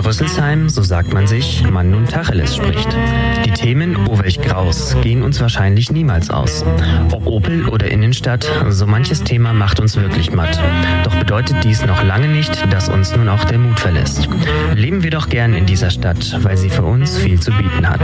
Rüsselsheim, so sagt man sich, man nun Tacheles spricht. Die Themen o welch Graus gehen uns wahrscheinlich niemals aus. Ob Opel oder Innenstadt, so manches Thema macht uns wirklich matt. Doch bedeutet dies noch lange nicht, dass uns nun auch der Mut verlässt. Leben wir doch gern in dieser Stadt, weil sie für uns viel zu bieten hat.